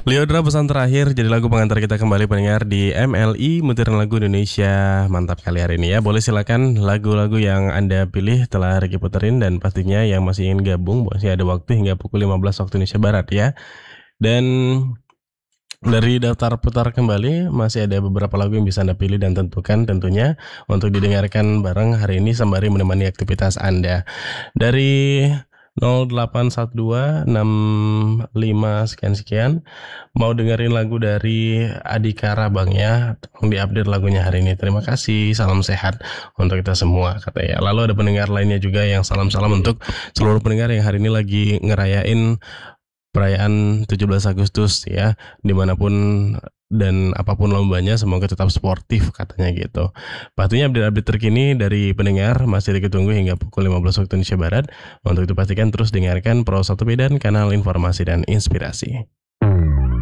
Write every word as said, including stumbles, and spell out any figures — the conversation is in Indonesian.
Liodra pesan terakhir jadi lagu pengantar kita kembali pendengar di M L I Mutiara Lagu Indonesia. Mantap kali hari ini ya. Boleh silakan lagu-lagu yang Anda pilih telah Ricky puterin, dan pastinya yang masih ingin gabung masih ada waktu hingga pukul lima belas waktu Indonesia Barat ya. Dan dari daftar putar kembali masih ada beberapa lagu yang bisa Anda pilih dan tentukan tentunya untuk didengarkan bareng hari ini sembari menemani aktivitas Anda. Dari nol delapan satu dua enam lima sekian-sekian mau dengerin lagu dari Adhikara Bang ya, tolong diupdate lagunya hari ini. Terima kasih, salam sehat untuk kita semua katanya. Lalu ada pendengar lainnya juga yang salam-salam untuk seluruh pendengar yang hari ini lagi ngerayain perayaan tujuh belas Agustus ya, dimanapun dan apapun lombanya semoga tetap sportif katanya gitu. Pastinya update-update terkini dari pendengar masih ditunggu hingga pukul lima belas waktu Indonesia Barat. Untuk itu pastikan terus dengarkan Pro satu B dan kanal informasi dan inspirasi.